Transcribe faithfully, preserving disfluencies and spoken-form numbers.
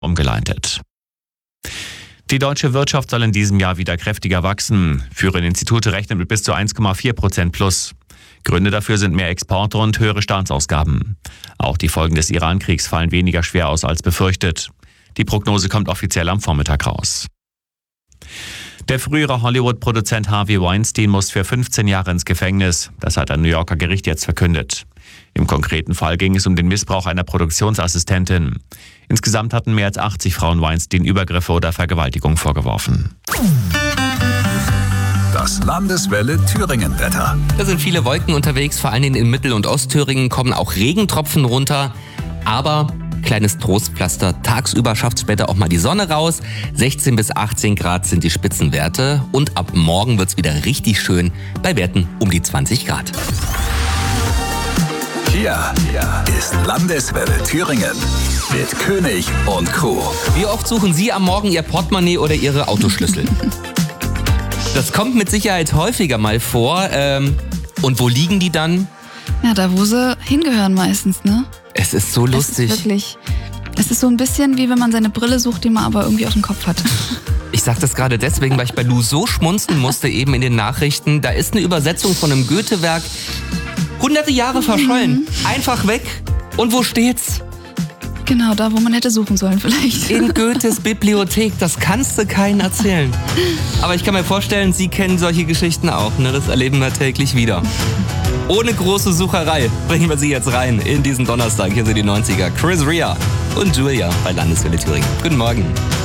umgeleitet. Die deutsche Wirtschaft soll in diesem Jahr wieder kräftiger wachsen. Führende Institute rechnen mit bis zu eins Komma vier Prozent plus. Gründe dafür sind mehr Exporte und höhere Staatsausgaben. Auch die Folgen des Iran-Kriegs fallen weniger schwer aus als befürchtet. Die Prognose kommt offiziell am Vormittag raus. Der frühere Hollywood-Produzent Harvey Weinstein muss für fünfzehn Jahre ins Gefängnis. Das hat ein New Yorker Gericht jetzt verkündet. Im konkreten Fall ging es um den Missbrauch einer Produktionsassistentin. Insgesamt hatten mehr als achtzig Frauen Weinstein Übergriffe oder Vergewaltigung vorgeworfen. Das Landeswelle Thüringen-Wetter. Da sind viele Wolken unterwegs, vor allen Dingen in Mittel- und Ostthüringen kommen auch Regentropfen runter. Aber kleines Trostpflaster, tagsüber schafft es später auch mal die Sonne raus. sechzehn bis achtzehn Grad sind die Spitzenwerte und ab morgen wird es wieder richtig schön bei Werten um die zwanzig Grad. Hier ist Landeswelle Thüringen mit König und Co. Wie oft suchen Sie am Morgen Ihr Portemonnaie oder Ihre Autoschlüssel? Das kommt mit Sicherheit häufiger mal vor. Ähm, und wo liegen die dann? Ja, da wo sie hingehören meistens, ne? Es ist so lustig. Es ist wirklich, es ist so ein bisschen wie wenn man seine Brille sucht, die man aber irgendwie auf dem Kopf hat. Ich sag das gerade deswegen, weil ich bei Lou so schmunzeln musste eben in den Nachrichten. Da ist eine Übersetzung von einem Goethe-Werk. Hunderte Jahre verschollen. Mhm. Einfach weg. Und wo steht's? Genau, da wo man hätte suchen sollen vielleicht. In Goethes Bibliothek. Das kannst du keinen erzählen. Aber ich kann mir vorstellen, Sie kennen solche Geschichten auch. Ne? Das erleben wir täglich wieder. Ohne große Sucherei bringen wir Sie jetzt rein in diesen Donnerstag. Hier sind die neunziger. Chris Rea und Julia bei Landeswelle Thüringen. Guten Morgen.